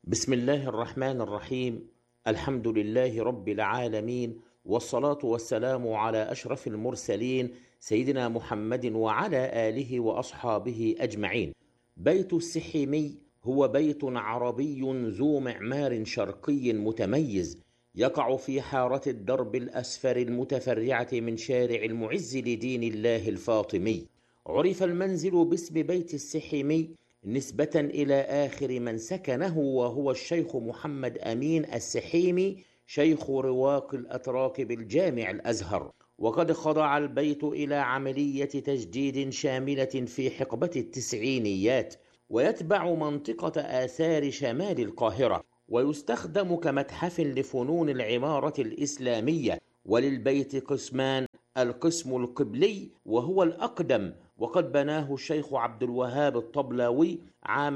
بسم الله الرحمن الرحيم. الحمد لله رب العالمين، والصلاة والسلام على أشرف المرسلين سيدنا محمد وعلى آله وأصحابه أجمعين. بيت السحيمي هو بيت عربي ذو معمار شرقي متميز، يقع في حارة الدرب الأسفر المتفرعة من شارع المعز لدين الله الفاطمي. عرف المنزل باسم بيت السحيمي نسبة إلى آخر من سكنه، وهو الشيخ محمد أمين السحيمي، شيخ رواق الأتراك بالجامع الأزهر. وقد خضع البيت إلى عملية تجديد شاملة في حقبة التسعينيات، ويتبع منطقة آثار شمال القاهرة، ويستخدم كمتحف لفنون العمارة الإسلامية. وللبيت قسمان: القسم القبلي وهو الأقدم، وقد بناه الشيخ عبد الوهاب الطبلاوي عام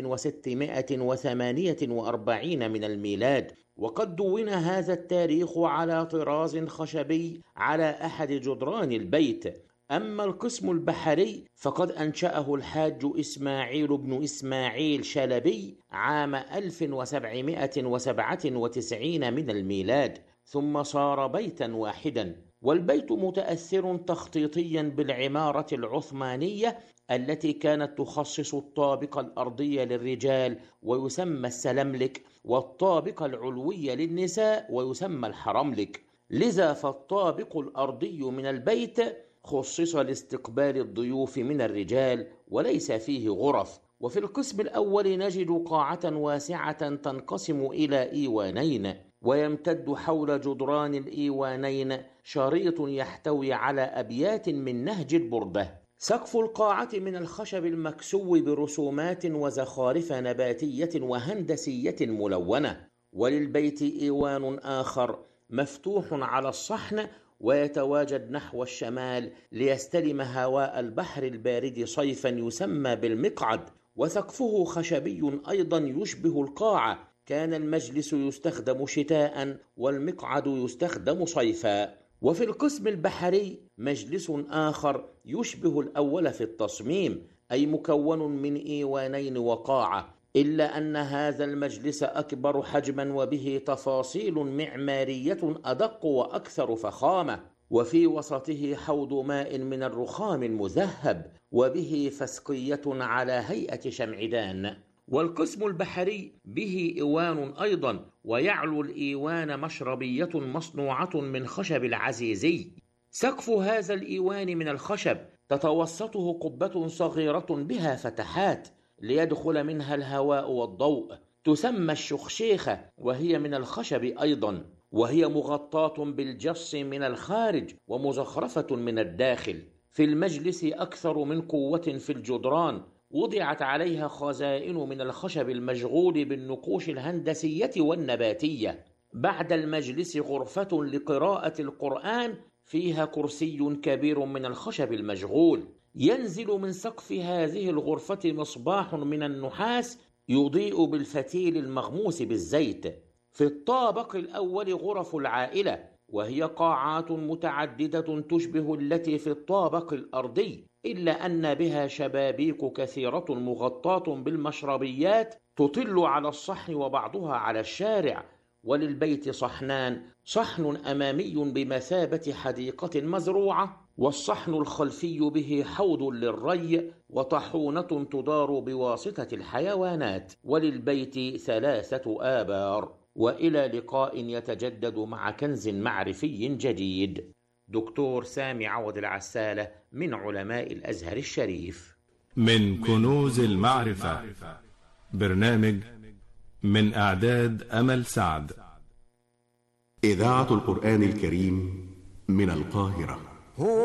1648 من الميلاد، وقد دون هذا التاريخ على طراز خشبي على أحد جدران البيت. أما القسم البحري فقد أنشأه الحاج إسماعيل بن إسماعيل شلبي عام 1797 من الميلاد، ثم صار بيتا واحدا. والبيت متأثر تخطيطيا بالعمارة العثمانية التي كانت تخصص الطابق الأرضي للرجال ويسمى السلملك، والطابق العلوي للنساء ويسمى الحرملك. لذا فالطابق الأرضي من البيت خصص لاستقبال الضيوف من الرجال وليس فيه غرف. وفي القسم الأول نجد قاعة واسعة تنقسم إلى إيوانين، ويمتد حول جدران الإيوانين شريط يحتوي على أبيات من نهج البردة. سقف القاعة من الخشب المكسو برسومات وزخارف نباتية وهندسية ملونة. وللبيت إيوان آخر مفتوح على الصحن، ويتواجد نحو الشمال ليستلم هواء البحر البارد صيفا يسمى بالمقعد، وسقفه خشبي أيضا يشبه القاعة. كان المجلس يستخدم شتاء والمقعد يستخدم صيفا. وفي القسم البحري مجلس آخر يشبه الأول في التصميم، أي مكون من إيوانين وقاعة، إلا أن هذا المجلس أكبر حجما وبه تفاصيل معمارية أدق وأكثر فخامة، وفي وسطه حوض ماء من الرخام المذهب، وبه فسقية على هيئة شمعدان. والقسم البحري به إيوان أيضا، ويعلو الإيوان مشربية مصنوعة من خشب العزيزي. سقف هذا الإيوان من الخشب تتوسطه قبة صغيرة بها فتحات ليدخل منها الهواء والضوء، تسمى الشخشيخة، وهي من الخشب أيضا، وهي مغطاة بالجص من الخارج ومزخرفة من الداخل. في المجلس أكثر من قوة في الجدران، وضعت عليها خزائن من الخشب المشغول بالنقوش الهندسية والنباتية. بعد المجلس غرفة لقراءة القرآن فيها كرسي كبير من الخشب المشغول. ينزل من سقف هذه الغرفة مصباح من النحاس يضيء بالفتيل المغموس بالزيت. في الطابق الأول غرف العائلة، وهي قاعات متعددة تشبه التي في الطابق الأرضي، إلا أن بها شبابيك كثيرة مغطاة بالمشربيات تطل على الصحن وبعضها على الشارع. وللبيت صحنان: صحن أمامي بمثابة حديقة مزروعة، والصحن الخلفي به حوض للري وطحونة تدار بواسطة الحيوانات. وللبيت 3 آبار. وإلى لقاء يتجدد مع كنز معرفي جديد. دكتور سامي عوض العسالة، من علماء الأزهر الشريف. من كنوز المعرفة، برنامج من إعداد أمل سعد. إذاعة القرآن الكريم من القاهرة.